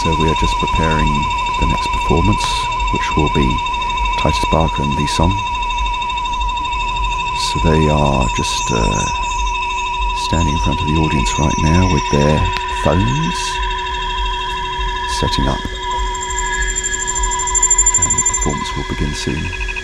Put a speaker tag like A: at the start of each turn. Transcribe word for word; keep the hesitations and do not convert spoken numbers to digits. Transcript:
A: So we are just preparing the next performance, which will be Titus Barker and Lee Song. So they are just uh, standing in front of the audience right now with their phones, setting up. And the performance will begin soon.